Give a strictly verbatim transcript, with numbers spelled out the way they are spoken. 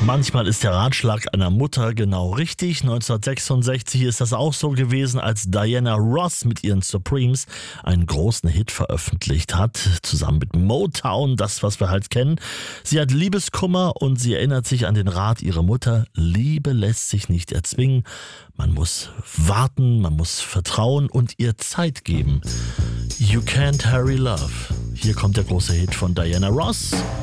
Manchmal ist der Ratschlag einer Mutter genau richtig. neunzehnhundertsechsundsechzig ist das auch so gewesen, als Diana Ross mit ihren Supremes einen großen Hit veröffentlicht hat, zusammen mit Motown, das, was wir halt kennen. Sie hat Liebeskummer und sie erinnert sich an den Rat ihrer Mutter: Liebe lässt sich nicht erzwingen. Man muss warten, man muss vertrauen und ihr Zeit geben. You can't hurry love. Hier kommt der große Hit von Diana Ross.